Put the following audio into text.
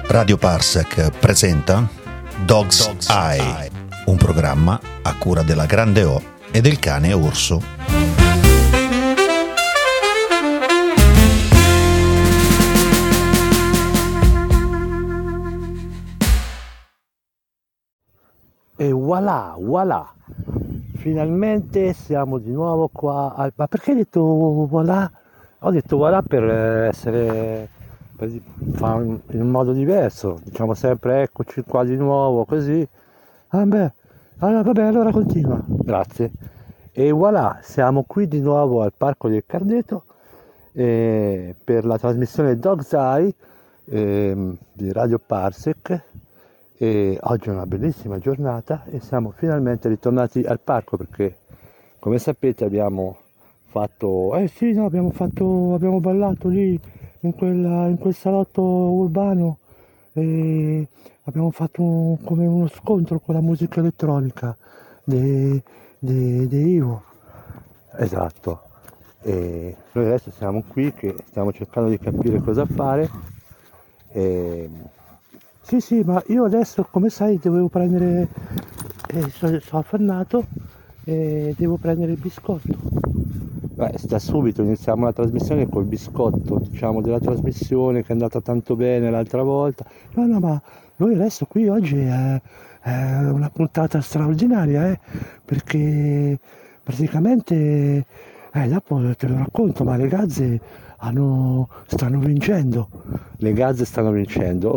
Radio Parsec presenta Dog's Eye, un programma a cura della Grande O e del cane orso. E voilà, finalmente siamo di nuovo qua. Ma perché hai detto voilà? Ho detto voilà per fare in un modo diverso, diciamo sempre eccoci qua di nuovo, così. Allora continua, grazie. E voilà, siamo qui di nuovo al Parco del Carneto per la trasmissione Dog's Eye di Radio Parsec. E oggi è una bellissima giornata e siamo finalmente ritornati al parco perché, come sapete, abbiamo ballato lì in quel salotto urbano e abbiamo fatto come uno scontro con la musica elettronica di Ivo. Esatto. E noi adesso siamo qui che stiamo cercando di capire cosa fare. Sì, ma io adesso, come sai, dovevo prendere, sono affannato e devo prendere il biscotto. Da subito iniziamo la trasmissione col biscotto, diciamo, della trasmissione che è andata tanto bene l'altra volta. No, ma noi adesso qui oggi è una puntata straordinaria, perché praticamente, dopo te lo racconto, ma le gazze stanno vincendo. Le gazze stanno vincendo.